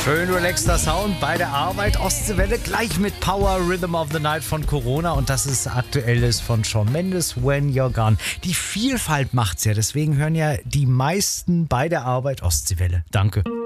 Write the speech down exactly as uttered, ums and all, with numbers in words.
Schön relaxter Sound bei der Arbeit. Ostseewelle gleich mit Power Rhythm of the Night von Corona. Und das ist aktuelles von Shawn Mendes, When You're Gone. Die Vielfalt macht's ja. Deswegen hören ja die meisten bei der Arbeit Ostseewelle. Danke.